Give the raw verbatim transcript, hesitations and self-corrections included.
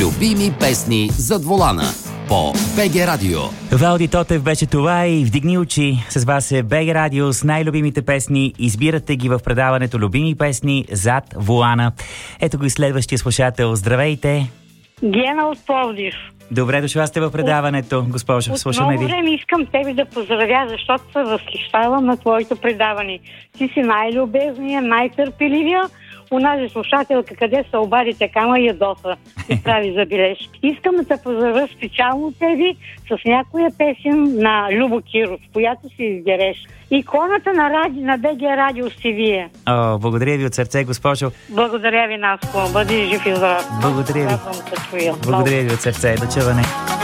Любими песни зад волана по БГ Радио. Валди Тотев беше това и вдигни очи. С вас е БГ Радио с най-любимите песни. Избирате ги в предаването Любими песни зад волана. Ето го и следващия слушател. Здравейте! Гена от Пловдив. Добре дошла сте в предаването, госпожо. Слушаме ви. От много време искам тебе да поздравя, защото се възхищавам на твоето предаване. Ти си най-любезния, най-търпеливия. Унази слушателка, къде се обади така, ма ядоса и прави забележки. Искам да те поздравя специално тебе с някоя песен на Любо Киров, която си избереш. Иконата на, ради, на БГ Радио си вие. О, благодаря ви от сърце, госпожо. Благодаря ви, Наско. Бъди жив и здрав. Благодаря ви. Благодаря ви от сърце. До чуване.